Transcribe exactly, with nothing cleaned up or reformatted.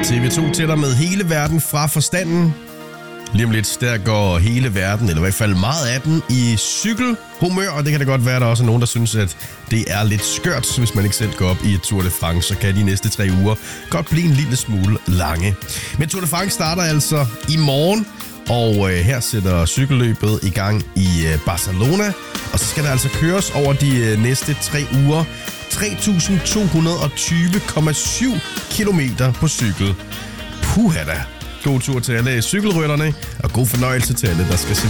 T V to til dig med hele verden fra forstanden. Lige om lidt, der går hele verden, eller i hvert fald meget af den, i cykelhumør. Og det kan da godt være, at der også er nogen, der synes, at det er lidt skørt, hvis man ikke selv går op i et Tour de France. Så kan de næste tre uger godt blive en lille smule lange. Men Tour de France starter altså i morgen. Og øh, her sætter cykelløbet i gang i øh, Barcelona. Og så skal der altså køres over de øh, næste tre uger. tre tusind to hundrede og tyve komma syv kilometer på cykel. Puha da. God tur til alle cykelrytterne, og god fornøjelse til alle, der skal se